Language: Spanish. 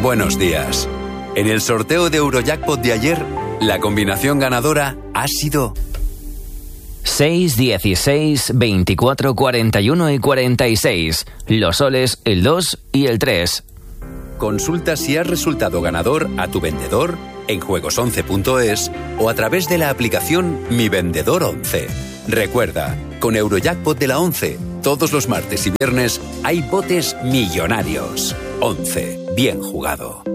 Buenos días. En el sorteo de Eurojackpot de ayer, la combinación ganadora ha sido 6, 16, 24, 41 y 46. Los soles, el 2 y el 3. Consulta si has resultado ganador a tu vendedor en juegos11.es o a través de la aplicación Mi Vendedor 11. Recuerda, con Eurojackpot de la 11, todos los martes y viernes hay botes millonarios. 11. Bien jugado.